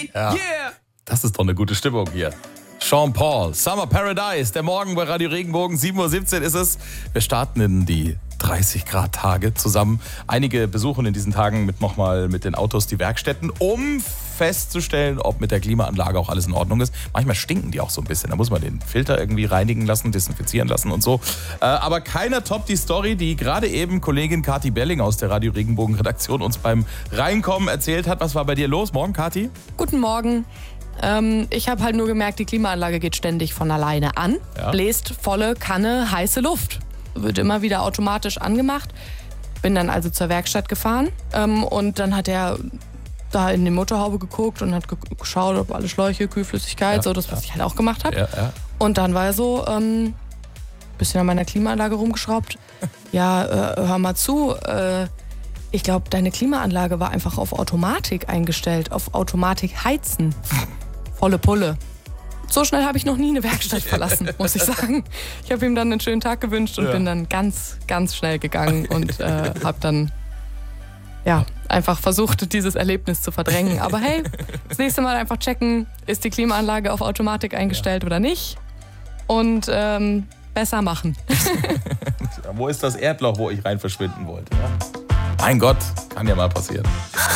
Ja. Das ist doch eine gute Stimmung hier. Sean Paul, Summer Paradise, der Morgen bei Radio Regenbogen, 7:17 Uhr ist es. Wir starten in die 30-Grad-Tage zusammen. Einige besuchen in diesen Tagen nochmal mit den Autos die Werkstätten, um festzustellen, ob mit der Klimaanlage auch alles in Ordnung ist. Manchmal stinken die auch so ein bisschen. Da muss man den Filter irgendwie reinigen lassen, desinfizieren lassen und so. Aber keiner toppt die Story, die gerade eben Kollegin Kathi Belling aus der Radio Regenbogen-Redaktion uns beim Reinkommen erzählt hat. Was war bei dir los? Morgen, Kathi? Guten Morgen. Ich habe halt nur gemerkt, die Klimaanlage geht ständig von alleine an, bläst volle Kanne heiße Luft. Wird immer wieder automatisch angemacht. Bin dann also zur Werkstatt gefahren und dann hat er da in die Motorhaube geguckt und hat geschaut, ob alle Schläuche, Kühlflüssigkeit, so das, was ich halt auch gemacht habe. Ja. Und dann war er so bisschen an meiner Klimaanlage rumgeschraubt. Ja, hör mal zu, ich glaube, deine Klimaanlage war einfach auf Automatik eingestellt, auf Automatik heizen. Volle Pulle. So schnell habe ich noch nie eine Werkstatt verlassen, muss ich sagen. Ich habe ihm dann einen schönen Tag gewünscht und bin dann ganz, ganz schnell gegangen und habe dann einfach versucht, dieses Erlebnis zu verdrängen. Aber hey, das nächste Mal einfach checken, ist die Klimaanlage auf Automatik eingestellt oder nicht. Und besser machen. Wo ist das Erdloch, wo ich rein verschwinden wollte? Ja? Mein Gott, kann ja mal passieren.